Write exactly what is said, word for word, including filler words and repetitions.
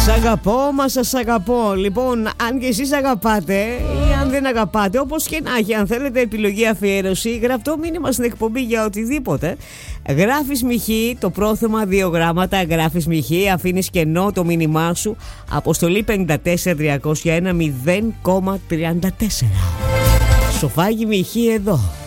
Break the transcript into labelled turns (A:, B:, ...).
A: Σ' αγαπώ, μα σας αγαπώ. Λοιπόν, αν και εσείς αγαπάτε ή αν δεν αγαπάτε, όπως και να έχει, αν θέλετε επιλογή αφιέρωση, γραπτό μήνυμα στην εκπομπή για οτιδήποτε. Γράφεις μιχή, το πρόθεμα δύο γράμματα, γράφεις μιχή, αφήνεις κενό το μήνυμά σου. Αποστολή πέντε τέσσερα τρία μηδέν ένα μηδέν τριάντα τέσσερα. Σοφάγι μιχή εδώ.